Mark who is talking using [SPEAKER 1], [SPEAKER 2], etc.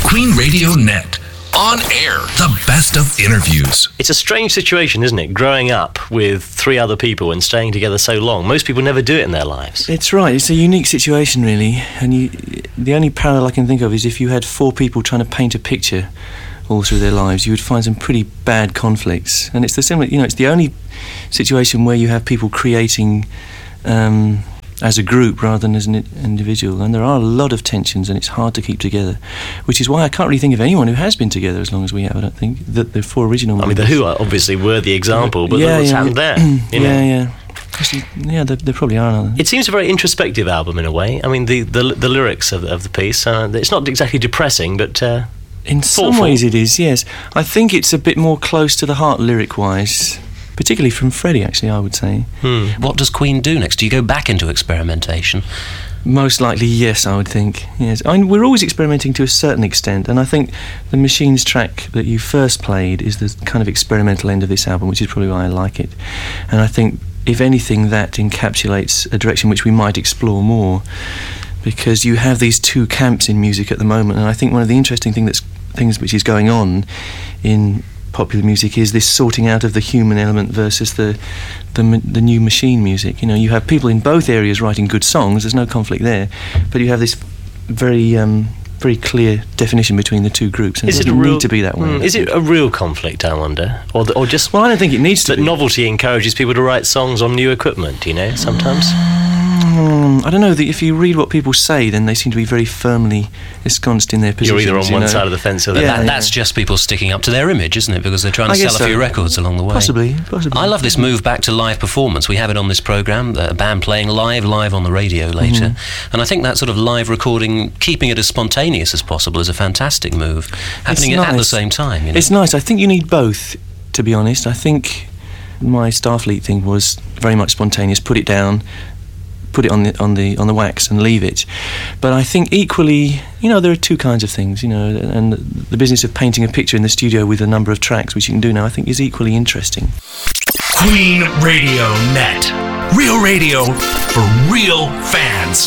[SPEAKER 1] Queen Radio Net. On air, the best of interviews.
[SPEAKER 2] It's a strange situation, isn't it? Growing up with three other people and staying together so long. Most people never do it in their lives.
[SPEAKER 3] It's right. It's a unique situation, really. And the only parallel I can think of is if you had four people trying to paint a picture all through their lives, you would find some pretty bad conflicts. And it's the similar. It's the only situation where you have people creating as a group rather than as an individual, and there are a lot of tensions and it's hard to keep together, which is why I can't really think of anyone who has been together as long as we have. I don't think that the four original members.
[SPEAKER 2] The Who obviously were the example, but what's happened there?
[SPEAKER 3] Actually, there probably are another.
[SPEAKER 2] It seems a very introspective album in a way. I mean, the lyrics of the piece, it's not exactly depressing, but
[SPEAKER 3] in some ways it is, yes. I think it's a bit more close to the heart lyric-wise, particularly from Freddie, actually, I would say.
[SPEAKER 4] What does Queen do next? Do you go back into experimentation?
[SPEAKER 3] Most likely, yes, I would think. Yes, we're always experimenting to a certain extent, and I think the Machines track that you first played is the kind of experimental end of this album, which is probably why I like it. And I think, if anything, that encapsulates a direction which we might explore more, because you have these two camps in music at the moment, and I think one of the interesting things which is going on in popular music is this sorting out of the human element versus the new machine music. You have people in both areas writing good songs. There's no conflict there, but you have this very very clear definition between the two groups, and it doesn't need to be that way.
[SPEAKER 2] Is it a real conflict, I wonder, or just?
[SPEAKER 3] Well, I don't think it needs to.
[SPEAKER 2] That novelty encourages people to write songs on new equipment. Sometimes.
[SPEAKER 3] I don't know. If you read what people say, then they seem to be very firmly ensconced in their positions.
[SPEAKER 2] You're either on one side of the fence or the other.
[SPEAKER 4] That's just people sticking up to their image, isn't it? Because they're trying to sell a few records along the way.
[SPEAKER 3] Possibly.
[SPEAKER 4] I love this move back to live performance. We have it on this programme, a band playing live on the radio later. And I think that sort of live recording, keeping it as spontaneous as possible, is a fantastic move. Happening at the same time.
[SPEAKER 3] It's nice. I think you need both, to be honest. I think my Starfleet thing was very much spontaneous. Put it down, put it on the wax and leave it. But I think equally, there are two kinds of things, and the business of painting a picture in the studio with a number of tracks, which you can do now, I think is equally interesting.
[SPEAKER 1] Queen Radio Net. Real radio for real fans.